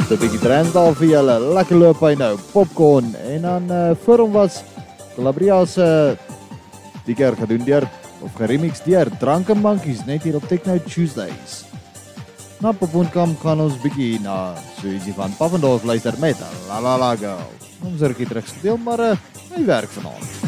So 'n bietjie trends daar vir julle. Lekker loop hy nou. Popcorn en dan voor hom was Calabria se die keer gedoen deur of geremix deur Drunken Monkeys net hier op Techno Tuesdays. Na Popcorn gaan ons bietjie na so ietsie van Papendorf luister met La La La Girl. Ons is terug gespeel, maar hy werk vanaand.